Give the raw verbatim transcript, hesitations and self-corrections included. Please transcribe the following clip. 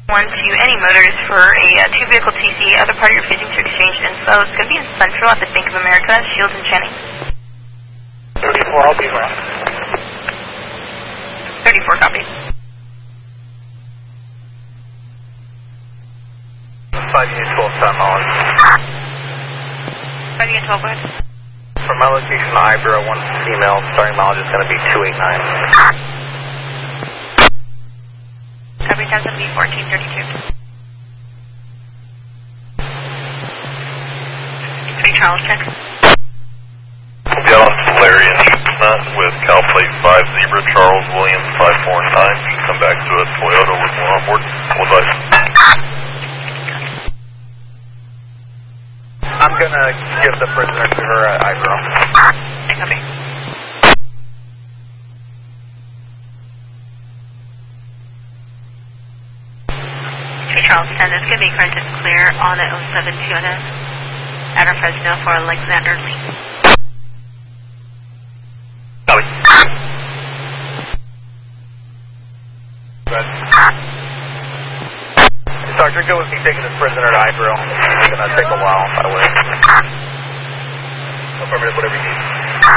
One to any motors for a uh, two-vehicle T C, other party refusing to exchange info. It's going to be in Central at the Bank of America, Shields and Channing. thirty-four, I'll be around. thirty-four, copy. five unit twelve, Sun Mileage. five unit twelve, go ahead. From my location to Ibero, one female, starting mileage is going to be two eighty-nine. Copy, that's going to be fourteen thirty-two. Three Charles, check. Dallas, Larry, and Chestnut with Cal Plate five Zebra, Charles Williams, five four nine. Come back to a Toyota with one on board. Hold on. I'm going to give the prisoner to her at Ibero. Copy. Three Charles ten, it's going to be granted clear on at oh seven Toyota at our Fresno for Alexander Lee. Copy. Good. Sergeant, go with me taking this prisoner to Ibero. It's going to take a while, by the way. Affirmative, whatever you need.